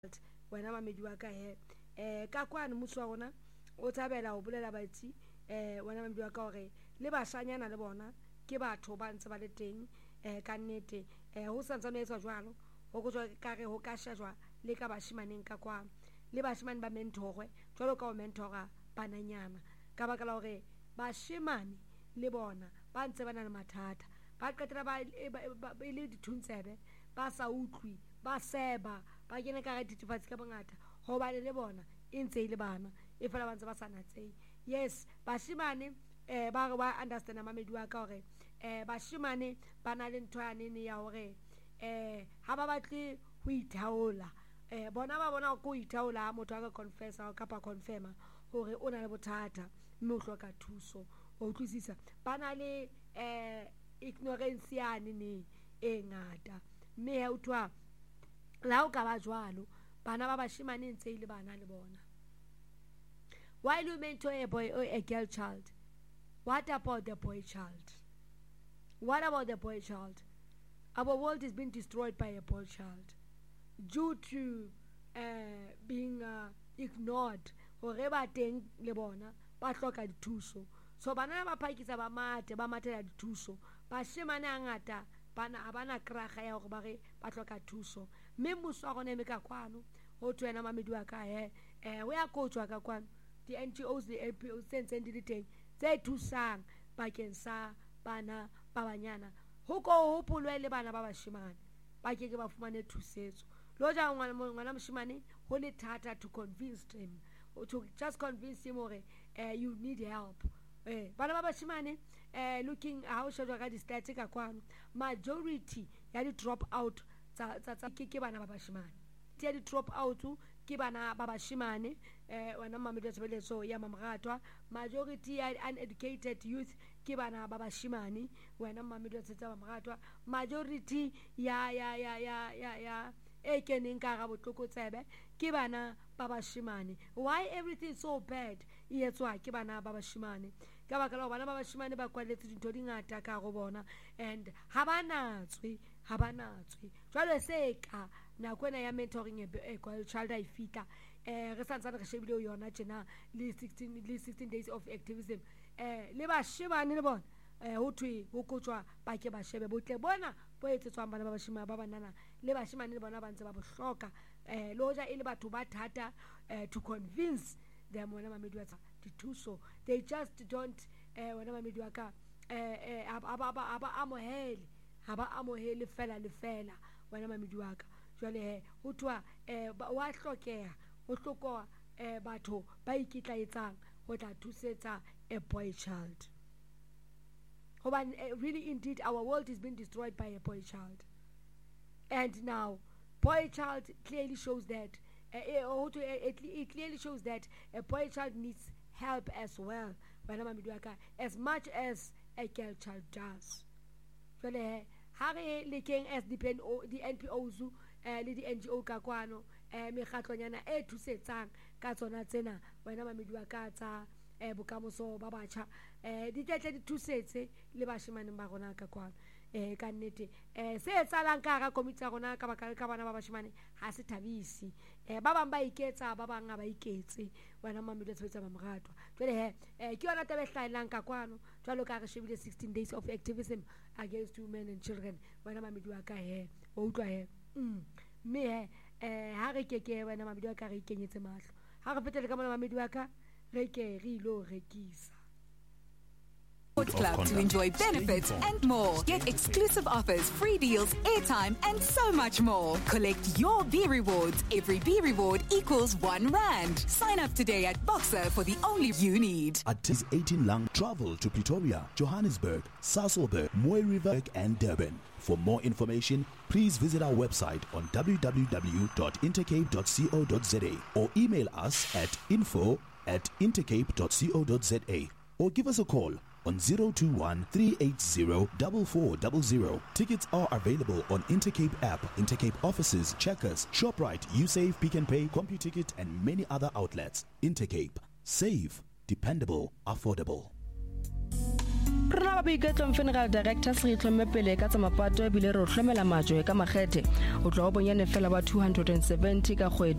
wena mamedi wa ka ka kwane mmuso wa rona o tshabela o bolela baitsi wena mamedi wa ka hore le bashanyana le bona ke batho ba ntse ba le teng ka nnete ho santsa no etswa jwalo ho go tswa ka re ho ka shajwa le ka bashimaneng ka kwa le bashimane ba mentorwe jwalo ka o mentora bananyana ka baka la hore bashimane le bona ba ntse ba na le mathata ba qetela ba le dithuntsebe ba sa utlwi ba seba ba kene ka ga dithifatsi ka bongata hobane le bona e ntse ile bana e fela ba ntse ba sa natsei. Yes, bashimane ba understand mamedi wa ka hore bashimane ba na le ntho ya nene ya hore ha ba batle ho ithaola bona ba bona go ithaola motho a ka confessa ka pa confirma hore o na le bothata mme o hloka thuso o utlwisisa ba na le ignorance ya nene e ngata mme ha utlwa la o ka ba jwalo bana ba bashimane ntse ile bana le bona. While you mentor a boy or a girl child, what about the boy child? What about the boy child? Our world is being destroyed by a boy child due to being ignored. Hore ba teng le bona ba hloka dithuso, so bana ba phakisa ba matela dithuso bashimane ngata bana abana kraga ya hore ba re ba hloka thuso mme mmuso wa rona ka kwano ho tswena mamedi wa ka ho ya coachwa ka kwano di NGOs le APOs tse di le teng tse thusang bakeng sa bana ba banyana ho go hopolwe le bana ba bashimane ba ke ba fumane thusetso lo ja ngwana moshimane ho le thata to convince him, to just convince him hore you need help. Bana ba bashimane looking how shejwa ka di-stats ka kwano majority ya di-drop out tsa ke bana ba bashimane ya di-drop out ke bana ba bashimane wena mamedi wa tshebeletso ya Mmamoratwa. Majority ya uneducated youth ke bana ba bashimane wena mamedi wa tshebeletso ya Mmamoratwa. Majority ya e keneng ka ga botlokotsebe ke bana ba bashimane. Why everything so bad e etswa ke bana ba bashimane? Ka baka la bana ba bashimane ba kwaletse dintho di ngata ka go bona and ha ba natswe jwale se ka nakwena ya mentoring a child I fita re santsane re shebile yona tjena le 16 days of activism le bashimane le bona ho thwe ho kotswa ba ke ba shebe botle bona bo etsetswang bana ba bashimane ba banana le bashimane le bona ba ntse ba bohloka lo ja ile batho ba thata to convince them wena mamedi wa dithuso. They just don't wena mamedi wa ka aba amohele fela le fela wena mamedi wa ka jwale ho thwa wa hlokeha ho hlokoa batho ba ikitlaetsang ho tla thusetsa a boy child. Really indeed our world is being destroyed by a boy child, and now boy child clearly shows that it clearly shows that a boy child needs help as well as much as a girl child does. Ha re lekeng as the NPOs le di NGO ka kwano mekgatlonyana e thusetsang ka tsona tsena wena mamedi wa ka tsa bokamoso ba batjha di tletle di thusetse le bashimane ba rona ka kwano ka nnete se etsalang ka ga komiti ya rona ka bana ba bashimane ha se thabisi ba bang ba iketsa ba bang ba iketse wena mamedi wa tshebeletso ya Mmamoratwa. Jwale ke yona tabe hlaelang ka kwano jwalo ka re shebile 16 days of activism against women and children wena mamedi wa ka o utlwa mme ha re ke wena mamedi wa ka re ikenyetse mahlo ha re fetele ka mona mamedi wa ka re ke re ilo rekisa Sports Club to enjoy benefits and more. Get exclusive offers, free deals, airtime, and so much more. Collect your B Rewards. Every B Reward equals R1. Sign up today at Boxer for the only you need. At 18 Lang, travel to Pretoria, Johannesburg, Sasolburg, Mooi River, and Durban. For more information, please visit our website on www.intercape.co.za or email us at info@intercape.co.za or give us a call on 021-380-4400. Tickets are available on Intercape app, Intercape offices, Checkers, ShopRite, USave, Pick and Pay, CompuTicket, and many other outlets. Intercape. Safe, dependable, affordable. rona ba boiketlong Funeral Directors re itlhomme pele ka tsa mapato ebile re o hlomela majwe ka makgethe o tlo go bonyane fela ba 270 ka kgwedi